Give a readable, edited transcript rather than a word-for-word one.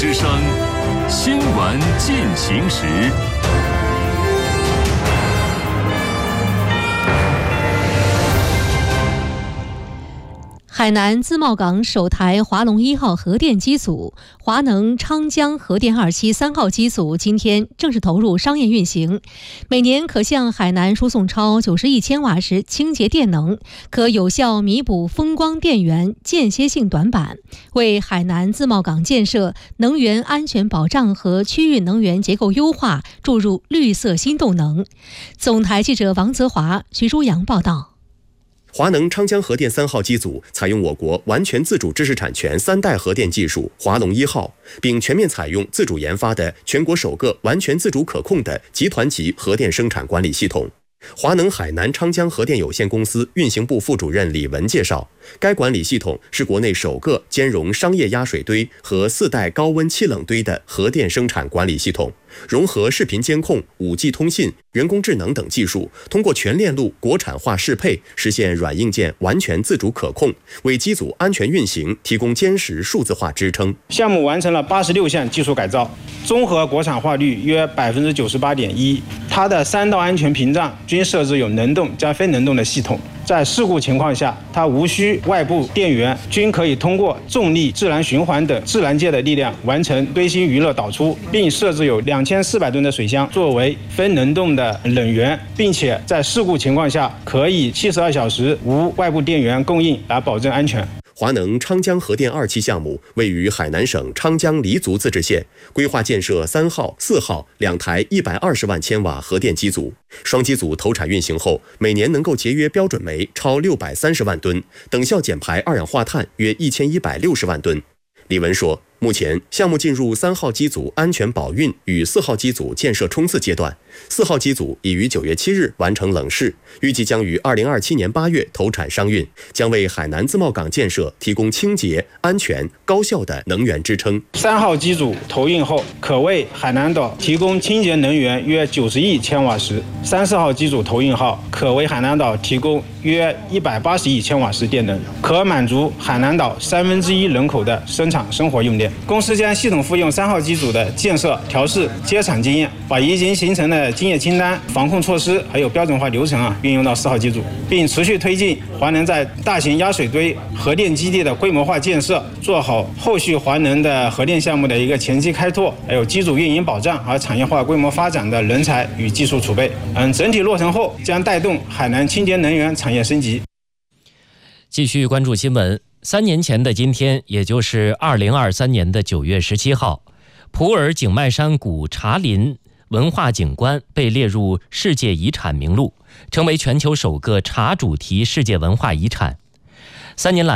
之声，新闻进行时。 海南自贸港首台华龙1号核电机组、华能昌江核电2期3号机组今天正式投入商业运行，每年可向海南输送超90亿千瓦时清洁电能，可有效弥补风光电源间歇性短板，为海南自贸港建设、能源安全保障和区域能源结构优化注入绿色新动能。总台记者王泽华、徐舒阳报道。 华能昌江核电3号机组采用我国完全自主知识产权3代核电技术华龙1号，并全面采用自主研发的全国首个完全自主可控的集团级核电生产管理系统。华能海南昌江核电有限公司运行部副主任李文介绍，该管理系统是国内首个兼容商业压水堆和4代高温气冷堆的核电生产管理系统，融合视频监控、5G 通信、人工智能等技术，通过全链路国产化适配，实现软硬件完全自主可控，为机组安全运行提供坚实数字化支撑。 项目完成了86项技术改造，综合国产化率约98.1%。它的3道安全屏障均设置有能动加非能动的系统，在事故情况下，它无需外部电源，均可以通过重力、自然循环等自然界的力量完成堆芯余热导出，并设置有2400吨的水箱作为非能动的冷源，并且在事故情况下可以72小时无外部电源供应来保证安全。 华能昌江核电2期项目位于海南省昌江黎族自治县，规划建设3号、4号2台120万千瓦核电机组。双机组投产运行后，每年能够节约标准煤超630万吨，等效减排二氧化碳约1160万吨。李文说，目前项目进入3号机组安全保运与4号机组建设冲刺阶段，4号机组已于9月7日完成冷试，预计将于2027年8月投产商运，将为海南自贸港建设提供清洁、安全、高效的能源支撑。 3号机组投运后，可为海南岛提供清洁能源约90亿千瓦时；3、4号机组投运后，可为海南岛提供约180亿千瓦时电能，可满足海南岛1/3人口的生产生活用电。公司将系统复用3号机组的建设、调试、接产经验，把已经形成的经验清单、防控措施还有标准化流程运用到4号机组，并持续推进华能在大型压水堆核电基地的规模化建设，做好后续华能的核电项目的一个前期开拓，还有机组运营保障和产业化规模发展的人才与技术储备。整体落成后将带动海南清洁能源产业升级。 继续关注新闻。3年前的今天，也就是2023年的9月17号，普洱景迈山谷茶林文化景观被列入世界遗产名录，成为全球首个茶主题世界文化遗产。3年来